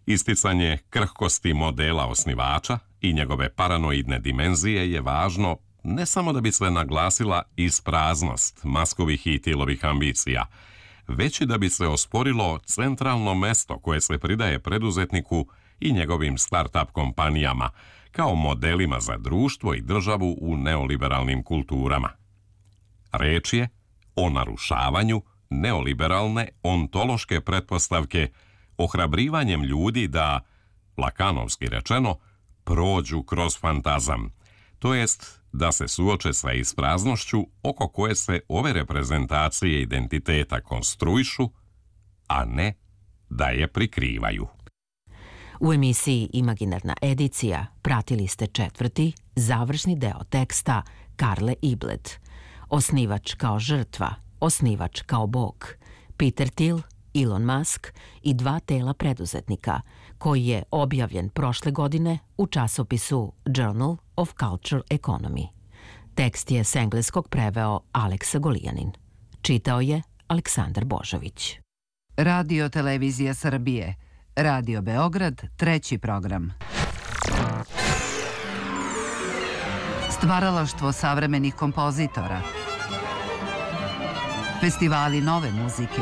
Isticanje krhkosti modela osnivača i njegove paranoidne dimenzije je važno ne samo da bi se naglasila ispraznost Muskovih i Thilovih ambicija, već i da bi se osporilo centralno mesto koje se pridaje preduzetniku i njegovim start-up kompanijama kao modelima za društvo i državu u neoliberalnim kulturama. Reč je o narušavanju neoliberalne ontološke pretpostavke ohrabrivanjem ljudi da, lakanovski rečeno, prođu kroz fantazam, to jest da se suoče sa ispraznošću oko koje se ove reprezentacije identiteta konstruišu, a ne da je prikrivaju. U emisiji Imaginarna edicija pratili ste 4. završni deo teksta Karle Iblet. Osnivač kao žrtva, osnivač kao bog, Peter Thiel, Elon Musk i 2 tela preduzetnika, koji je objavljen prošle godine u časopisu Journal of Cultural Economy. Tekst je s engleskog preveo Aleksa Golijanin. Čitao je Aleksandar Božović. Radio Televizija Srbije, Radio Beograd, 3. program. Stvaralaštvo savremenih kompozitora. Festivali nove muzike.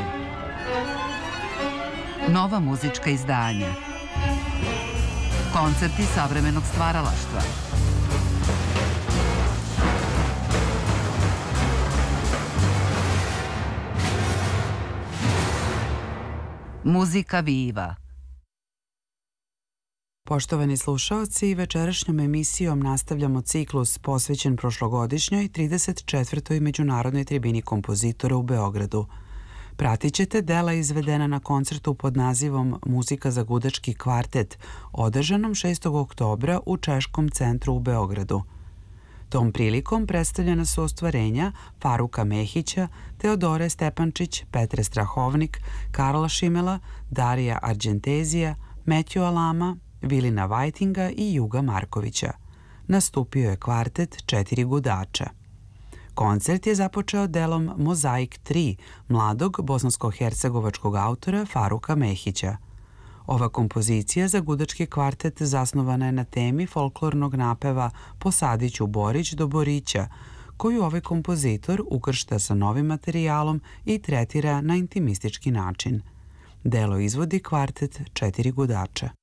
Nova muzička izdanja. Koncerti savremenog stvaralaštva. Muzika Viva. Poštovani slušaoci, večerašnjom emisijom nastavljamo ciklus posvećen prošlogodišnjoj 34. Međunarodnoj tribini kompozitora u Beogradu. Pratit ćete dela izvedena na koncertu pod nazivom Muzika za gudački kvartet, održanom 6. oktobra u Češkom centru u Beogradu. Tom prilikom predstavljena su ostvarenja Faruka Mehića, Teodore Stepančić, Petre Strahovnik, Karla Šimela, Darija Arđentezija, Metju Alama, Vilina Vajtinga i Juga Markovića. Nastupio je kvartet 4 gudača. Koncert je započeo delom Mozaik 3 mladog bosansko-hercegovačkog autora Faruka Mehića. Ova kompozicija za gudački kvartet zasnovana je na temi folklornog napeva Posadiću Borić do Borića, koju ovaj kompozitor ukršta sa novim materijalom i tretira na intimistički način. Delo izvodi kvartet 4 gudača.